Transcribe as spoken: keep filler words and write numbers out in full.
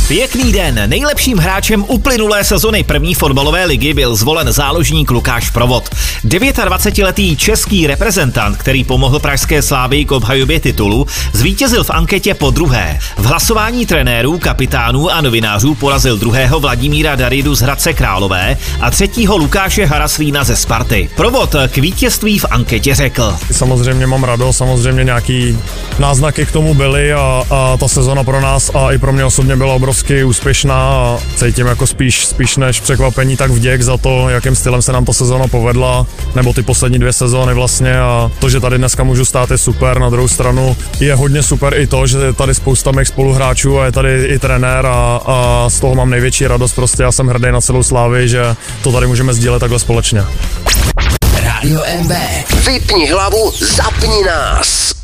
Pěkný den. Nejlepším hráčem uplynulé sezony první fotbalové ligy byl zvolen záložník Lukáš Provod. dvacetidevítiletý český reprezentant, který pomohl pražské Slavii k obhajobě titulu, zvítězil v anketě po druhé. V hlasování trenérů, kapitánů a novinářů porazil druhého Vladimíra Daridu z Hradce Králové a třetího Lukáše Haraslína ze Sparty. Provod k vítězství v anketě řekl: Samozřejmě mám radost, samozřejmě nějaký náznaky k tomu byly a, a ta sezona pro nás a i pro mě osobně byla obrovsky úspěšná a cítím jako spíš, spíš než překvapení, tak vděk za to, jakým stylem se nám ta sezona povedla, nebo ty poslední dvě sezóny vlastně, a to, že tady dneska můžu stát, je super. Na druhou stranu je hodně super i to, že je tady spousta mých spoluhráčů a je tady i trenér a, a z toho mám největší radost, prostě já jsem hrdý na celou Slavii, že to tady můžeme sdílet takhle společně. Rádio M B. Vypni hlavu, zapni nás.